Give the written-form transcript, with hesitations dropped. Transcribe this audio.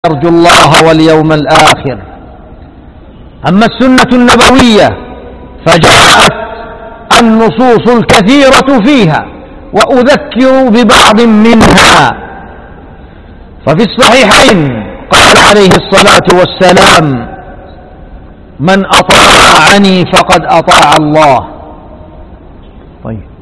يرجو الله واليوم الآخر. أما السنة النبوية فجاءت النصوص الكثيرة فيها، وأذكر ببعض منها. ففي الصحيحين قال عليه الصلاة والسلام: من أطاعني فقد أطاع الله. طيب،